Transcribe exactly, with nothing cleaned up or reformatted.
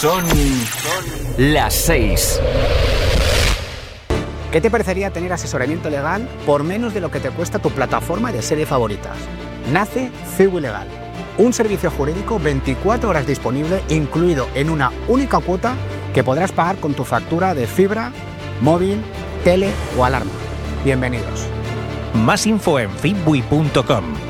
Son las seis. ¿Qué te parecería tener asesoramiento legal por menos de lo que te cuesta tu plataforma de series favoritas? Nace Cibu Legal, un servicio jurídico veinticuatro horas disponible, incluido en una única cuota que podrás pagar con tu factura de fibra, móvil, tele o alarma. Bienvenidos. Más info en fitbui punto com.